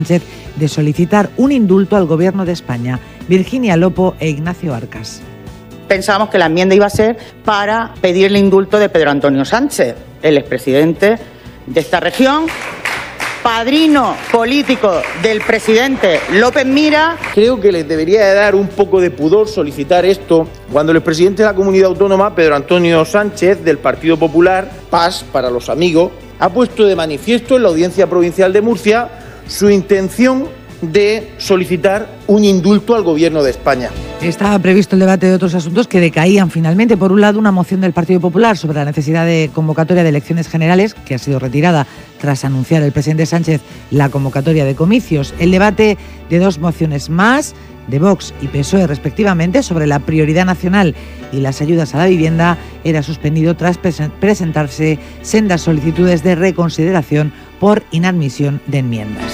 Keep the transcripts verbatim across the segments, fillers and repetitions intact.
Sánchez de solicitar un indulto al Gobierno de España. Virginia Lopo e Ignacio Arcas. Pensábamos que la enmienda iba a ser para pedir el indulto de Pedro Antonio Sánchez, el expresidente de esta región, padrino político del presidente López Mira. Creo que les debería de dar un poco de pudor solicitar esto cuando el presidente de la comunidad autónoma, Pedro Antonio Sánchez, del Partido Popular, Paz para los amigos, ha puesto de manifiesto en la Audiencia Provincial de Murcia su intención de solicitar un indulto al Gobierno de España. Estaba previsto el debate de otros asuntos que decaían finalmente. Por un lado, una moción del Partido Popular sobre la necesidad de convocatoria de elecciones generales, que ha sido retirada tras anunciar el presidente Sánchez la convocatoria de comicios. El debate de dos mociones más, de Vox y P S O E respectivamente, sobre la prioridad nacional y las ayudas a la vivienda, era suspendido tras presentarse sendas solicitudes de reconsideración por inadmisión de enmiendas.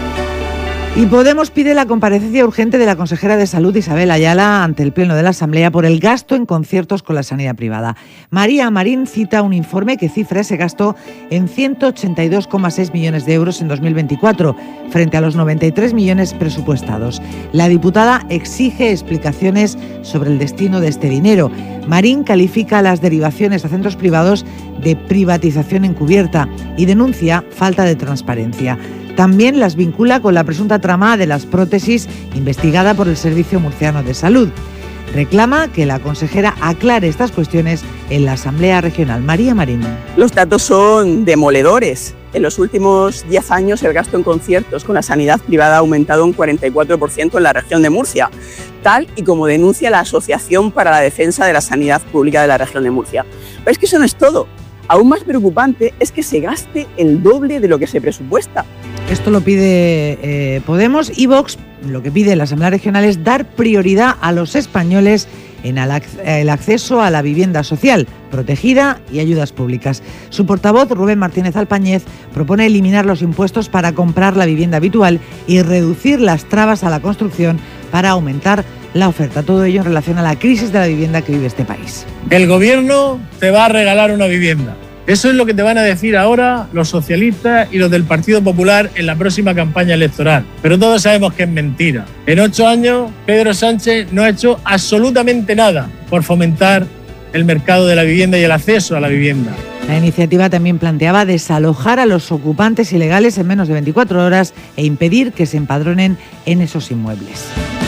Y Podemos pide la comparecencia urgente de la consejera de Salud, Isabel Ayala, ante el Pleno de la Asamblea por el gasto en conciertos con la sanidad privada. María Marín cita un informe que cifra ese gasto en ciento ochenta y dos coma seis millones de euros en dos mil veinticuatro, frente a los noventa y tres millones presupuestados. La diputada exige explicaciones sobre el destino de este dinero. Marín califica las derivaciones a centros privados de privatización encubierta y denuncia falta de transparencia. También las vincula con la presunta trama de las prótesis investigada por el Servicio Murciano de Salud. Reclama que la consejera aclare estas cuestiones en la Asamblea Regional. María Marín. Los datos son demoledores. En los últimos diez años el gasto en conciertos con la sanidad privada ha aumentado un cuarenta y cuatro por ciento en la región de Murcia, tal y como denuncia la Asociación para la Defensa de la Sanidad Pública de la región de Murcia. Pero es que eso no es todo. Aún más preocupante es que se gaste el doble de lo que se presupuesta. Esto lo pide eh, Podemos y Vox. Lo que pide la Asamblea Regional es dar prioridad a los españoles en el acceso a la vivienda social, protegida y ayudas públicas. Su portavoz, Rubén Martínez Alpañez, propone eliminar los impuestos para comprar la vivienda habitual y reducir las trabas a la construcción para aumentar la oferta. Todo ello en relación a la crisis de la vivienda que vive este país. El gobierno te va a regalar una vivienda. Eso es lo que te van a decir ahora los socialistas y los del Partido Popular en la próxima campaña electoral. Pero todos sabemos que es mentira. En ocho años, Pedro Sánchez no ha hecho absolutamente nada por fomentar el mercado de la vivienda y el acceso a la vivienda. La iniciativa también planteaba desalojar a los ocupantes ilegales en menos de veinticuatro horas e impedir que se empadronen en esos inmuebles.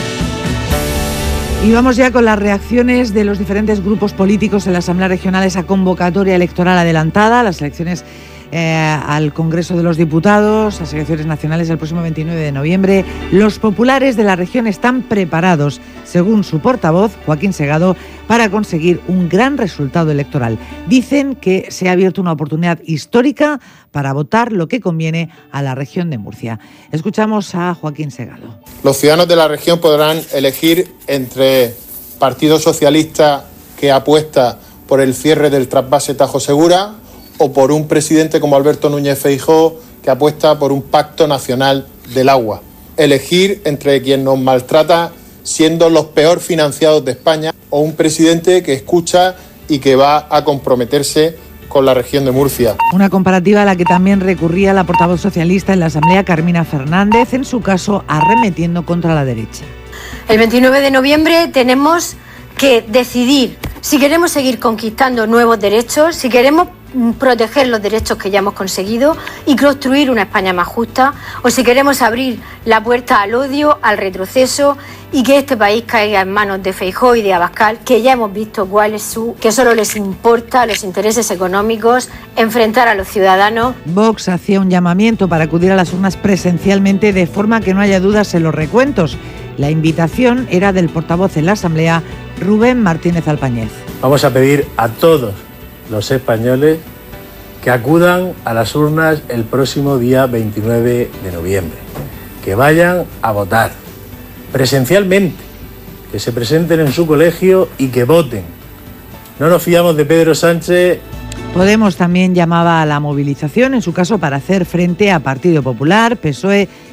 Y vamos ya con las reacciones de los diferentes grupos políticos en la Asamblea Regional a esa convocatoria electoral adelantada, las elecciones eh, al Congreso de los Diputados, las elecciones nacionales el próximo veintinueve de noviembre. Los populares de la región están preparados, según su portavoz, Joaquín Segado, para conseguir un gran resultado electoral. Dicen que se ha abierto una oportunidad histórica para votar lo que conviene a la región de Murcia. Escuchamos a Joaquín Segado. Los ciudadanos de la región podrán elegir entre Partido Socialista, que apuesta por el cierre del trasvase Tajo Segura, o por un presidente como Alberto Núñez Feijóo, que apuesta por un pacto nacional del agua. Elegir entre quien nos maltrata siendo los peor financiados de España, o un presidente que escucha y que va a comprometerse con la región de Murcia. Una comparativa a la que también recurría la portavoz socialista en la Asamblea, Carmina Fernández, en su caso arremetiendo contra la derecha. El veintinueve de noviembre tenemos que decidir si queremos seguir conquistando nuevos derechos, si queremos proteger los derechos que ya hemos conseguido y construir una España más justa, o si queremos abrir la puerta al odio, al retroceso y que este país caiga en manos de Feijóo y de Abascal, que ya hemos visto cuál es su, que solo les importa los intereses económicos, enfrentar a los ciudadanos. Vox hacía un llamamiento para acudir a las urnas presencialmente de forma que no haya dudas en los recuentos. La invitación era del portavoz en la Asamblea, Rubén Martínez Alpañez. Vamos a pedir a todos los españoles que acudan a las urnas el próximo día veintinueve de noviembre, que vayan a votar presencialmente, que se presenten en su colegio y que voten. No nos fiamos de Pedro Sánchez. Podemos también llamaba a la movilización, en su caso para hacer frente a Partido Popular, P S O E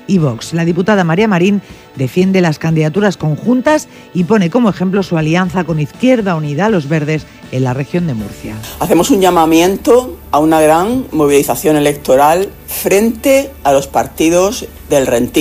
y Vox. La diputada María Marín defiende las candidaturas conjuntas y pone como ejemplo su alianza con Izquierda Unida, Los Verdes, en la región de Murcia. Hacemos un llamamiento a una gran movilización electoral frente a los partidos del rentismo.